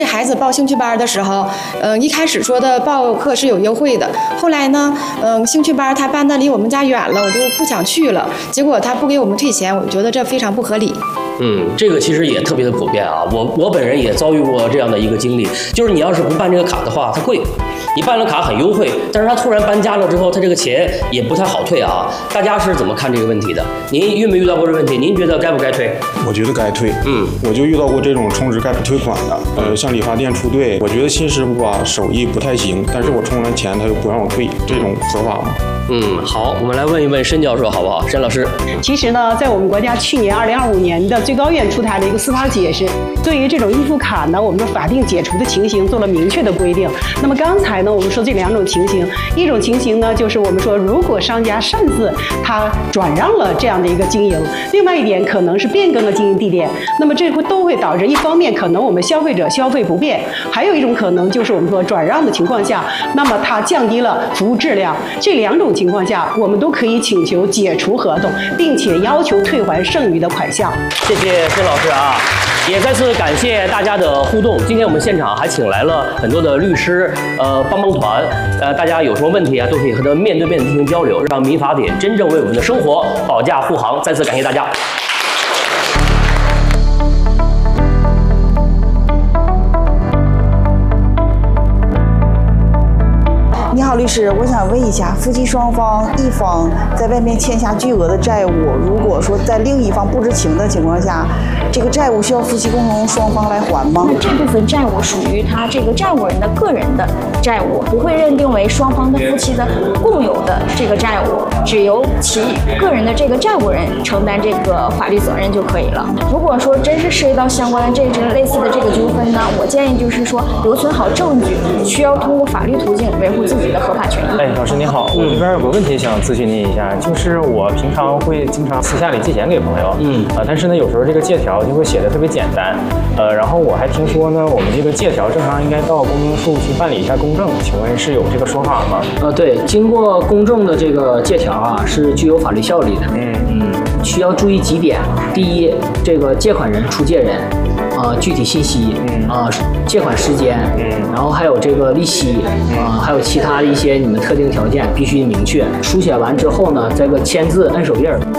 孩子报兴趣班的时候，一开始说的报课是有优惠的，后来呢，兴趣班他办的离我们家远了，我就不想去了。结果他不给我们退钱，我觉得这非常不合理。 这个其实也特别的普遍啊，我本人也遭遇过这样的一个经历，就是你要是不办这个卡的话，它贵；你办了卡很优惠，但是它突然搬家了之后，它这个钱也不太好退啊。大家是怎么看这个问题的？您遇没遇到过这个问题？您觉得该不该退？ 我觉得该退。我就遇到过这种充值该不退款的。像理发店出队，我觉得新师傅吧手艺不太行，但是我充完钱他又不让我退，这种合法吗？ 好，我们来问一问申教授好不好？申老师， 其实呢，在我们国家去年2025年的最高院出台了一个司法解释，对于这种预付卡呢，我们的法定解除的情形做了明确的规定。那么刚才呢，我们说这两种情形，一种情形呢，就是我们说如果商家擅自他转让了这样的一个经营，另外一点可能是变更了经营地点，那么这都会导致一方面可能我们消费者消费不便，还有一种可能就是我们说转让的情况下，那么它降低了服务质量。这两种情况下，我们都可以请求解除合同，并且要求退还剩余的款项。 谢谢申老师啊，也再次感谢大家的互动。今天我们现场还请来了很多的律师，帮帮团，大家有什么问题啊，都可以和他们面对面的进行交流，让民法典真正为我们的生活保驾护航。再次感谢大家。 你好，律师，我想问一下，夫妻双方一方在外面欠下巨额的债务，如果说在另一方不知情的情况下，这个债务需要夫妻共同双方来还吗？ 那这部分债务属于他这个债务人的个人的债务，不会认定为双方的夫妻的共有的这个债务，只由其个人的这个债务人承担这个法律责任就可以了。如果说真是涉及到相关的类似的这个纠纷呢，我建议就是说留存好证据，需要通过法律途径维护自己的合法权益。 老师您好，我这边有个问题想咨询您一下，就是我平常会经常私下里借钱给朋友，但是呢有时候这个借条就会写的特别简单，然后我还听说呢，我们这个借条正常应该到公证处去办理一下公证，请问是有这个说法吗？ 对，经过公证的这个借条啊是具有法律效力的。需要注意几点：第一，这个借款人、出借人。具体信息，借款时间，然后还有这个利息，还有其他的一些你们特定条件必须明确。书写完之后呢，这个签字、摁手印儿，